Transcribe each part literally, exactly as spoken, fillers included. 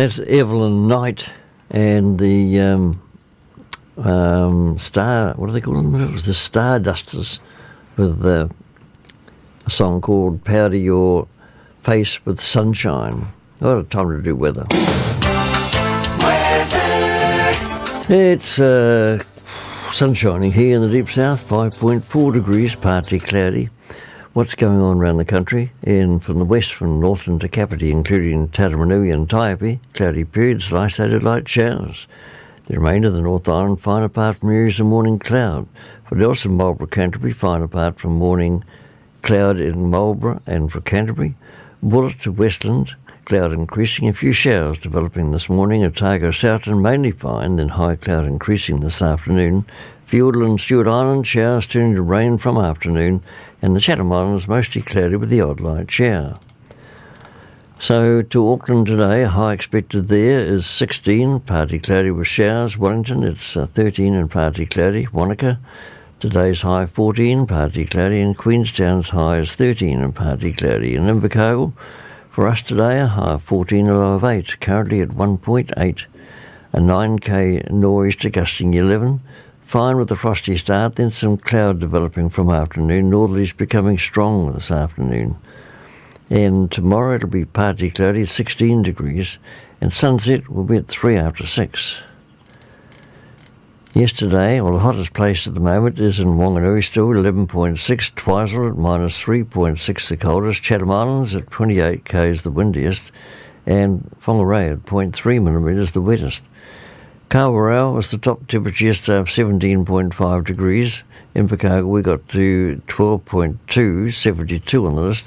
That's Evelyn Knight and the um, um, Star, what do they call them? It was the Stardusters with uh, a song called Powder Your Face with Sunshine. What a time to do weather. Weather. It's uh, sunshining here in the deep south, five point four degrees, partly cloudy. What's going on around the country? In from the west, from Northland to Kapiti, including Tataranui and Taipi, cloudy periods, isolated light showers. The remainder of the North Island, fine apart from areas of morning cloud. For Nelson, Marlborough, Canterbury, fine apart from morning cloud in Marlborough and for Canterbury. Bullet to Westland, cloud increasing, a few showers developing this morning. Otago, Southland, mainly fine, then high cloud increasing this afternoon. Fiordland and Stewart Island, showers turning to rain from afternoon, and the Chatham Islands mostly cloudy with the odd light shower. So to Auckland today, a high expected there is sixteen, partly cloudy with showers. Wellington, it's uh, thirteen and partly cloudy. Wanaka, today's high fourteen, partly cloudy, and Queenstown's high is thirteen and partly cloudy. And Invercargill, for us today, a high of fourteen, a low of eight, currently at one point eight, a nine k nor'easter gusting eleven. Fine with a frosty start, then some cloud developing from afternoon. Northerlies becoming strong this afternoon. And tomorrow it'll be partly cloudy, sixteen degrees, and sunset will be at three after six. Yesterday, well, the hottest place at the moment is in Wanganui still, eleven point six, Twizel at minus three point six, the coldest, Chatham Islands at twenty-eight k's, the windiest, and Whangarei at zero point three millimetres, the wettest. Kawerau was the top temperature yesterday of seventeen point five degrees. Invercargill we got to twelve point two, seventy-two on the list.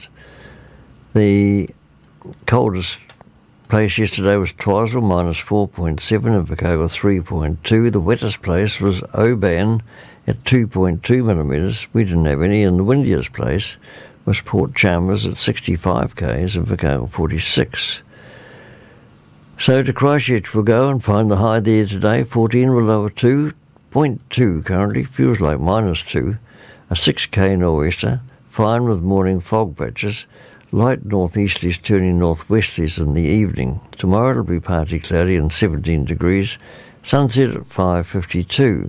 The coldest place yesterday was Twizel, minus four point seven, Invercargill three point two. The wettest place was Oban at two point two millimetres. We didn't have any, and the windiest place was Port Chalmers at sixty-five k's, Invercargill forty-six. So to Christchurch we'll go and find the high there today, fourteen with lower two point two currently, feels like minus two, a six k nor'easter, fine with morning fog patches, light northeasterlies turning northwesterlies in the evening. Tomorrow it'll be partly cloudy and seventeen degrees, sunset at five fifty-two.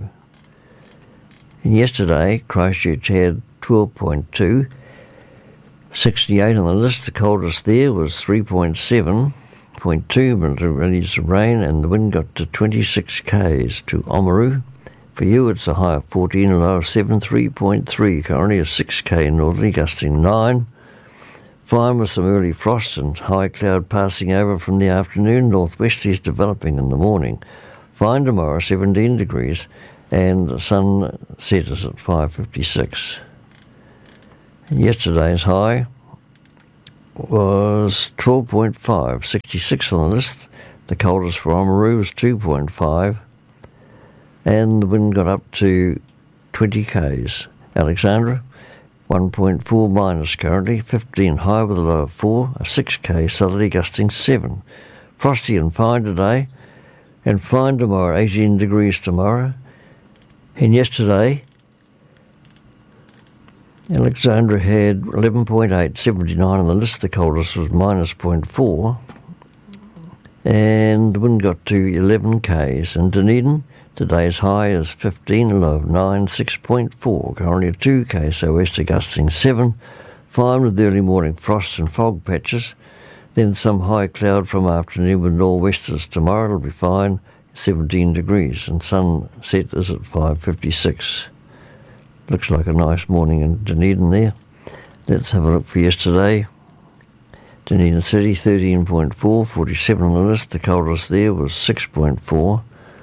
And yesterday Christchurch had twelve point two, sixty-eight on the list, the coldest there was three point seven, zero point two millimetres of rain, and the wind got to twenty-six k's. To Oamaru, for you it's a high of fourteen, a low of seven, three point three, currently a six k northerly gusting nine. Fine with some early frost and high cloud passing over from the afternoon, northwesterlies developing in the morning. Fine tomorrow, seventeen degrees, and sunset is at five fifty-six. And yesterday's high was twelve point five, sixty-six on the list. The coldest for Oamaru was two point five, and the wind got up to twenty k's. Alexandra, one point four minus currently, fifteen high with a low of four, a six k southerly gusting seven. Frosty and fine today, and fine tomorrow, eighteen degrees tomorrow. And yesterday, Alexandra had eleven point eight, seventy-nine on the list. The coldest was minus zero point four, and the wind got to eleven k's. And Dunedin, today's high is fifteen, a low of nine, six point four, currently a two k sou'wester gusting seven, fine with early morning frosts and fog patches, then some high cloud from afternoon with nor'westers. Tomorrow it'll be fine, seventeen degrees, and sunset is at five fifty-six. Looks like a nice morning in Dunedin there. Let's have a look for yesterday. Dunedin City, thirteen point four, forty-seven on the list. The coldest there was six point four.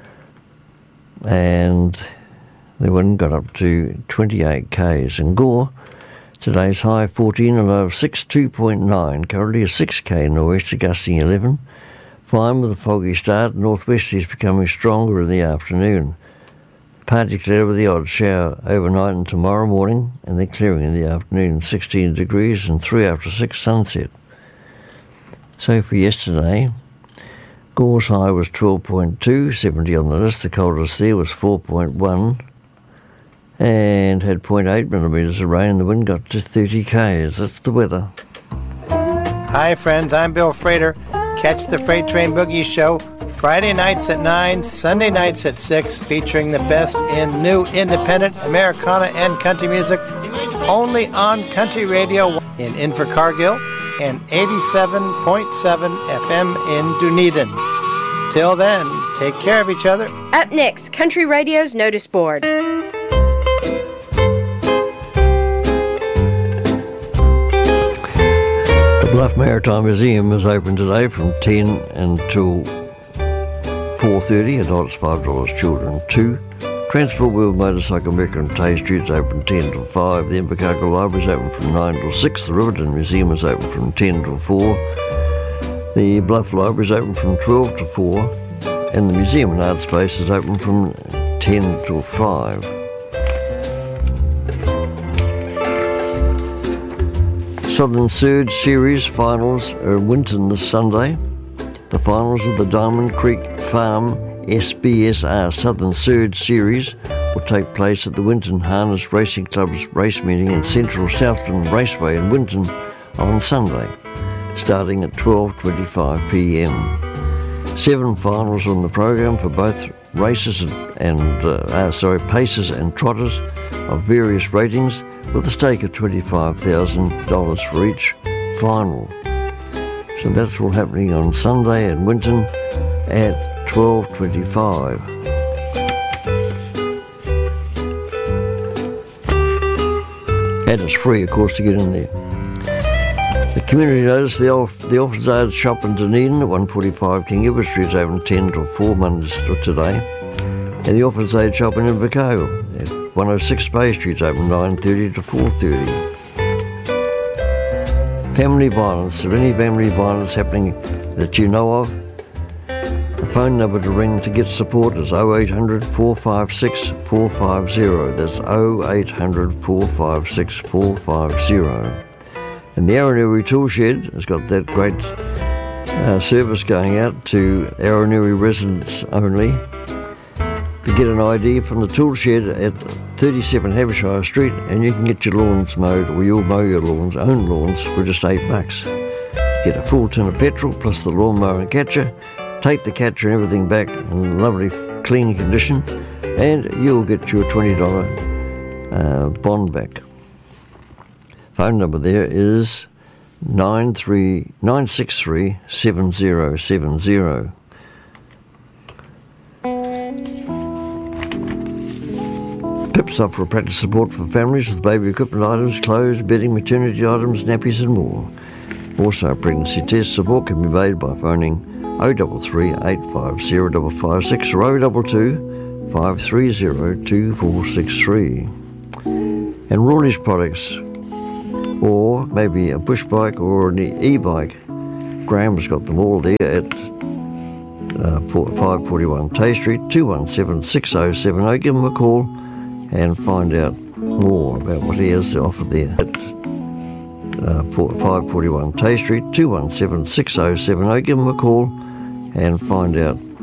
And the wind got up to twenty-eight k's. In Gore, today's high fourteen, a low of six, two point nine. Currently a six k nor'easter gusting eleven. Fine with a foggy start. Northwesterlies becoming stronger in the afternoon. Partly clear with the odd shower overnight and tomorrow morning, and then clearing in the afternoon, sixteen degrees, and three after six sunset. So for yesterday, Gore's high was twelve point two, seventy on the list. The coldest there was four point one, and had zero point eight millimetres of rain. The wind got to thirty k's. That's the weather. Hi friends, I'm Bill Frater. Catch the Freight Train Boogie Show Friday nights at nine, Sunday nights at six, featuring the best in new independent Americana and country music, only on Country Radio in Invercargill and eighty-seven point seven F M in Dunedin. Till then, take care of each other. Up next, Country Radio's Notice Board. The Bluff Maritime Museum is open today from ten until four thirty. Adults five dollars, children two. Transport Wheel Motorcycle Mecca and Tay Street's open ten till five. The Invercargill Library is open from nine till six. The Riverton Museum is open from ten till four. The Bluff Library is open from twelve to four. And the Museum and Art Space is open from ten till five. Southern Surge Series finals are in Winton this Sunday. The finals of the Diamond Creek Farm S B S R Southern Surge Series will take place at the Winton Harness Racing Club's race meeting in Central Southland Raceway in Winton on Sunday, starting at twelve twenty-five p m. Seven finals on the program for both races and, and uh, uh, sorry, paces and trotters of various ratings, with a stake of twenty-five thousand dollars for each final. So that's all happening on Sunday in Winton at twelve twenty-five. And it's free, of course, to get in there. The community notice, the, off, the Officer's Aid shop in Dunedin at one forty-five King Edward Street is open ten till four Mondays today. And the Officer's Aid shop in Invercargill at one oh six Bay Street is open nine thirty to four thirty. Family violence. If any family violence happening that you know of, the phone number to ring to get support is oh eight hundred, four five six, four five zero. That's oh eight hundred, four five six, four five zero. And the Aranui Tool Shed has got that great uh, service going out to Aranui residents only. To get an I D from the tool shed at thirty-seven Havishire Street, and you can get your lawns mowed, or you'll mow your lawns, own lawns, for just eight bucks. Get a full tin of petrol plus the lawnmower and catcher, take the catcher and everything back in lovely clean condition, and you'll get your twenty dollars uh, bond back. Phone number there is nine three nine six three seven zero seven zero. Pips offer practice support for families with baby equipment items, clothes, bedding, maternity items, nappies and more. Also, pregnancy test support can be made by phoning oh three three, eight five zero, five five six or oh two two, five three zero, two four six three. And Rawley's products, or maybe a push bike or an e-bike, Graham's got them all there at uh, five forty-one Tay Street, two one seven, six oh seven oh. Give him a call and find out more about what he has to offer there at uh, five forty-one Tay Street, two one seven, six oh seven oh. Give him a call and find out